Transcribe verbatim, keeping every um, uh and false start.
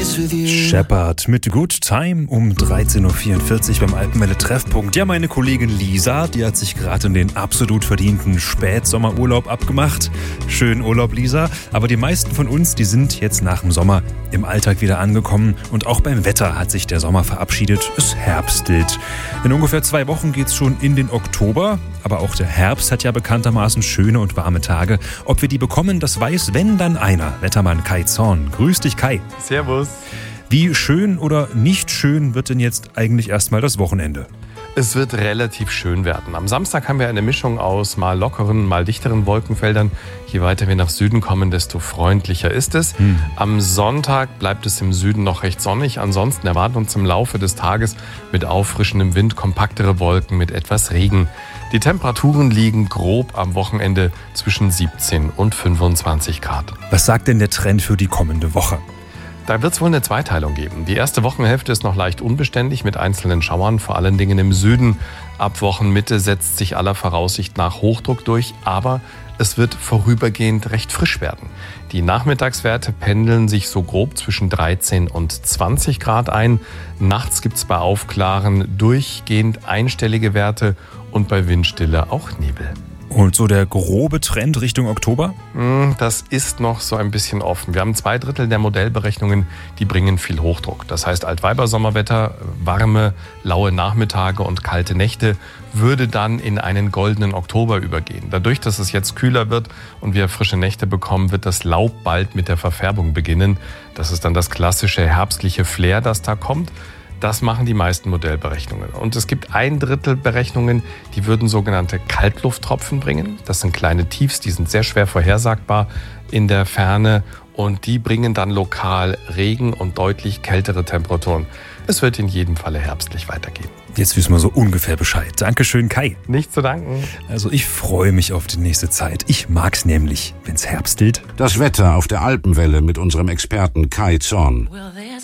Shepherd mit Good Time um dreizehn Uhr vierundvierzig beim Alpenwelle Treffpunkt. Ja, meine Kollegin Lisa, die hat sich gerade in den absolut verdienten Spätsommerurlaub abgemacht. Schönen Urlaub, Lisa. Aber die meisten von uns, die sind jetzt nach dem Sommer im Alltag wieder angekommen. Und auch beim Wetter hat sich der Sommer verabschiedet. Es herbstelt. In ungefähr zwei Wochen geht's schon in den Oktober. Aber auch der Herbst hat ja bekanntermaßen schöne und warme Tage. Ob wir die bekommen, das weiß, wenn dann einer. Wettermann Kai Zorn. Grüß dich, Kai. Servus. Wie schön oder nicht schön wird denn jetzt eigentlich erstmal das Wochenende? Es wird relativ schön werden. Am Samstag haben wir eine Mischung aus mal lockeren, mal dichteren Wolkenfeldern. Je weiter wir nach Süden kommen, desto freundlicher ist es. Hm. Am Sonntag bleibt es im Süden noch recht sonnig. Ansonsten erwarten uns im Laufe des Tages mit auffrischendem Wind kompaktere Wolken mit etwas Regen. Die Temperaturen liegen grob am Wochenende zwischen siebzehn und fünfundzwanzig Grad. Was sagt denn der Trend für die kommende Woche? Da wird es wohl eine Zweiteilung geben. Die erste Wochenhälfte ist noch leicht unbeständig mit einzelnen Schauern, vor allen Dingen im Süden. Ab Wochenmitte setzt sich aller Voraussicht nach Hochdruck durch, aber es wird vorübergehend recht frisch werden. Die Nachmittagswerte pendeln sich so grob zwischen dreizehn und zwanzig Grad ein. Nachts gibt es bei Aufklaren durchgehend einstellige Werte und bei Windstille auch Nebel. Und so der grobe Trend Richtung Oktober? Das ist noch so ein bisschen offen. Wir haben zwei Drittel der Modellberechnungen, die bringen viel Hochdruck. Das heißt, Altweiber-Sommerwetter, warme, laue Nachmittage und kalte Nächte würde dann in einen goldenen Oktober übergehen. Dadurch, dass es jetzt kühler wird und wir frische Nächte bekommen, wird das Laub bald mit der Verfärbung beginnen. Das ist dann das klassische herbstliche Flair, das da kommt. Das machen die meisten Modellberechnungen. Und es gibt ein Drittel Berechnungen, die würden sogenannte Kaltlufttropfen bringen. Das sind kleine Tiefs, die sind sehr schwer vorhersagbar in der Ferne. Und die bringen dann lokal Regen und deutlich kältere Temperaturen. Es wird in jedem Falle herbstlich weitergehen. Jetzt wissen wir so ungefähr Bescheid. Dankeschön, Kai. Nicht zu danken. Also ich freue mich auf die nächste Zeit. Ich mag's nämlich, wenn's herbstelt. Das Wetter auf der Alpenwelle mit unserem Experten Kai Zorn.